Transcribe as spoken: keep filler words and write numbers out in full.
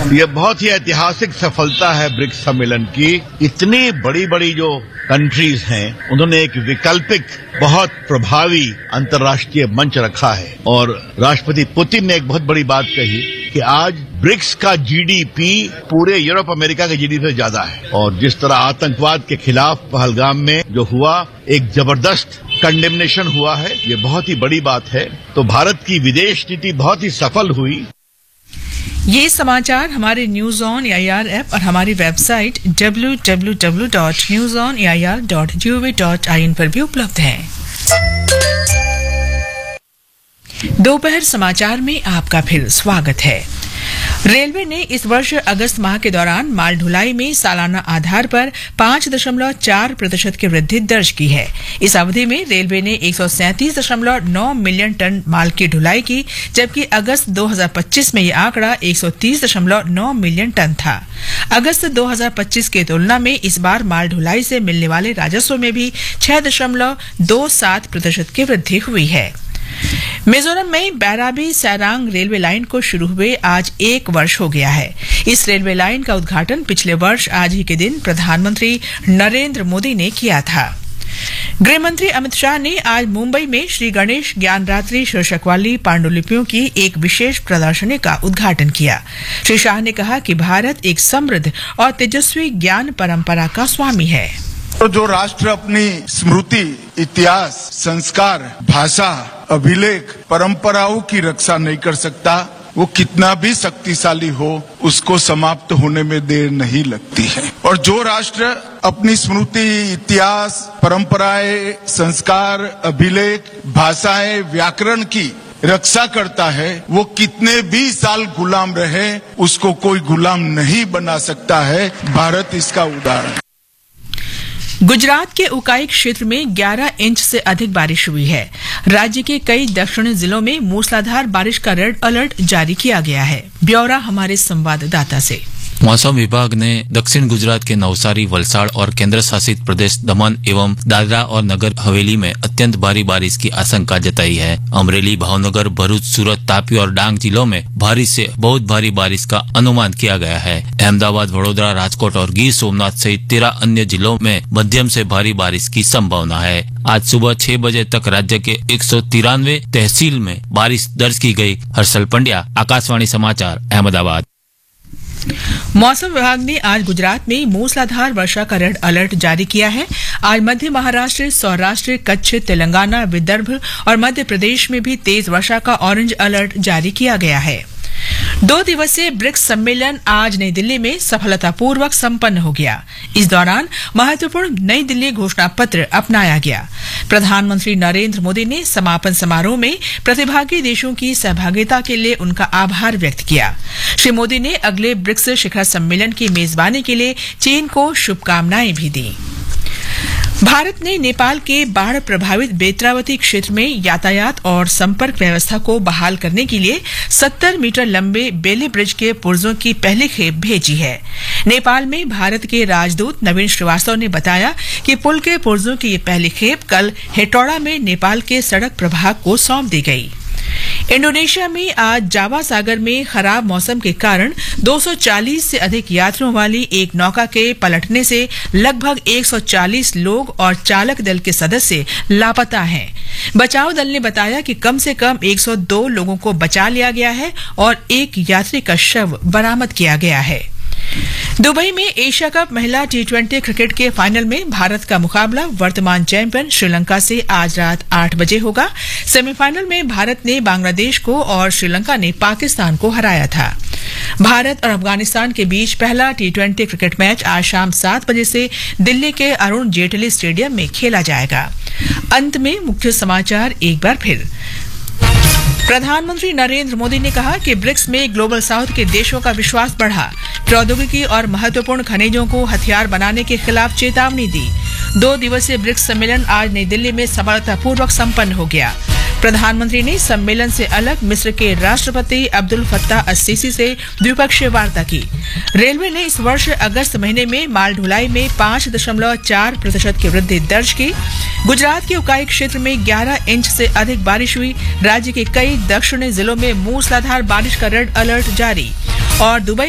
ये बहुत ही ऐतिहासिक सफलता है ब्रिक्स सम्मेलन की। इतनी बड़ी बड़ी जो कंट्रीज हैं, उन्होंने एक वैकल्पिक बहुत प्रभावी अंतर्राष्ट्रीय मंच रखा है। और राष्ट्रपति पुतिन ने एक बहुत बड़ी बात कही कि आज ब्रिक्स का जीडीपी पूरे यूरोप अमेरिका के जीडीपी से ज्यादा है। और जिस तरह आतंकवाद के खिलाफ पहलगाम में जो हुआ, एक जबरदस्त कंडेमनेशन हुआ है, ये बहुत ही बड़ी बात है। तो भारत की विदेश नीति बहुत ही सफल हुई। ये समाचार हमारे न्यूज ऑन एआईआर ऐप और हमारी website W W W dot news on A I R dot G O V dot I N पर भी उपलब्ध हैं। दोपहर समाचार में आपका फिर स्वागत है। रेलवे ने इस वर्ष अगस्त माह के दौरान माल ढुलाई में सालाना आधार पर पांच दशमलव चार प्रतिशत की वृद्धि दर्ज की है। इस अवधि में रेलवे ने एक सौ सैंतीस दशमलव नौ मिलियन टन माल की ढुलाई की, जबकि अगस्त दो हज़ार पच्चीस में यह आंकड़ा एक सौ तीस दशमलव नौ मिलियन टन था। अगस्त दो हज़ार पच्चीस की तुलना में इस बार माल ढुलाई से मिलने वाले राजस्व में भी छह दशमलव दो सात प्रतिशत की वृद्धि हुई है। मिजोरम में बैराबी सैरांग रेलवे लाइन को शुरू हुए आज एक वर्ष हो गया है। इस रेलवे लाइन का उद्घाटन पिछले वर्ष आज ही के दिन प्रधानमंत्री नरेंद्र मोदी ने किया था। गृह मंत्री अमित शाह ने आज मुंबई में श्री गणेश ज्ञानरात्रि शीर्षक वाली पांडुलिपियों की एक विशेष प्रदर्शनी का उद्घाटन किया। श्री शाह ने कहा कि भारत एक समृद्ध और तेजस्वी ज्ञान परंपरा का स्वामी है। तो जो राष्ट्र अपनी स्मृति, इतिहास, संस्कार, भाषा, अभिलेख, परंपराओं की रक्षा नहीं कर सकता, वो कितना भी शक्तिशाली हो, उसको समाप्त होने में देर नहीं लगती है। और जो राष्ट्र अपनी स्मृति, इतिहास, परंपराएं, संस्कार, अभिलेख, भाषाएं, व्याकरण की रक्षा करता है, वो कितने भी साल गुलाम रहे, उसको कोई गुलाम नहीं बना सकता है। भारत इसका उदाहरण। गुजरात के उकाई क्षेत्र में ग्यारह इंच से अधिक बारिश हुई है। राज्य के कई दक्षिणी जिलों में मूसलाधार बारिश का रेड अलर्ट जारी किया गया है। ब्यौरा हमारे संवाददाता से। मौसम विभाग ने दक्षिण गुजरात के नवसारी, वलसाड़ और केंद्र शासित प्रदेश दमन एवं दादरा और नगर हवेली में अत्यंत भारी बारिश की आशंका जताई है। अमरेली, भावनगर, भरूच, सूरत, तापी और डांग जिलों में भारी से बहुत भारी बारिश का अनुमान किया गया है। अहमदाबाद, वडोदरा, राजकोट और गिर सोमनाथ सहित तेरह अन्य जिलों में मध्यम से भारी बारिश की संभावना है। आज सुबह छह बजे तक राज्य के एक सौ तिरानवे तहसील में बारिश दर्ज की गई। हर्षल पंड्या, आकाशवाणी समाचार, अहमदाबाद। मौसम विभाग ने आज गुजरात में मूसलाधार वर्षा का रेड अलर्ट जारी किया है। आज मध्य महाराष्ट्र, सौराष्ट्र, कच्छ, तेलंगाना, विदर्भ और मध्य प्रदेश में भी तेज वर्षा का ऑरेंज अलर्ट जारी किया गया है। दो दिवसीय ब्रिक्स सम्मेलन आज नई दिल्ली में सफलतापूर्वक संपन्न हो गया। इस दौरान महत्वपूर्ण नई दिल्ली घोषणा पत्र अपनाया गया। प्रधानमंत्री नरेंद्र मोदी ने समापन समारोह में प्रतिभागी देशों की सहभागिता के लिए उनका आभार व्यक्त किया। श्री मोदी ने अगले ब्रिक्स शिखर सम्मेलन की मेजबानी के लिए चीन को शुभकामनाएं भी दी। भारत ने नेपाल के बाढ़ प्रभावित बेत्रावती क्षेत्र में यातायात और संपर्क व्यवस्था को बहाल करने के लिए सत्तर मीटर लंबे बेले ब्रिज के पुर्जों की पहली खेप भेजी है। नेपाल में भारत के राजदूत नवीन श्रीवास्तव ने बताया कि पुल के पुर्जों की ये पहली खेप कल हेटौड़ा में नेपाल के सड़क प्रभाग को सौंप दी गई। इंडोनेशिया में आज जावा सागर में खराब मौसम के कारण दो सौ चालीस से अधिक यात्रियों वाली एक नौका के पलटने से लगभग एक सौ चालीस लोग और चालक दल के सदस्य लापता हैं। बचाव दल ने बताया कि कम से कम एक सौ दो लोगों को बचा लिया गया है और एक यात्री का शव बरामद किया गया है। दुबई में एशिया कप महिला टी ट्वेंटी क्रिकेट के फाइनल में भारत का मुकाबला वर्तमान चैंपियन श्रीलंका से आज रात आठ बजे होगा। सेमीफाइनल में भारत ने बांग्लादेश को और श्रीलंका ने पाकिस्तान को हराया था। भारत और अफगानिस्तान के बीच पहला टी ट्वेंटी क्रिकेट मैच आज शाम सात बजे से दिल्ली के अरुण जेटली स्टेडियम में खेला जाएगा। अंत में मुख्य समाचार एक बार फिर। प्रधानमंत्री नरेंद्र मोदी ने कहा कि ब्रिक्स में ग्लोबल साउथ के देशों का विश्वास बढ़ा। प्रौद्योगिकी और महत्वपूर्ण खनिजों को हथियार बनाने के खिलाफ चेतावनी दी। दो दिवसीय ब्रिक्स सम्मेलन आज नई दिल्ली में सफलतापूर्वक संपन्न हो गया। प्रधानमंत्री ने सम्मेलन से अलग मिस्र के राष्ट्रपति अब्दुल फत्ताह अस-सीसी से द्विपक्षीय वार्ता की। रेलवे ने इस वर्ष अगस्त महीने में माल ढुलाई में पांच दशमलव चार प्रतिशत की वृद्धि दर्ज की। गुजरात के उकाई क्षेत्र में ग्यारह इंच से अधिक बारिश हुई। राज्य के कई दक्षिणी जिलों में मूसलाधार बारिश का रेड अलर्ट जारी। और दुबई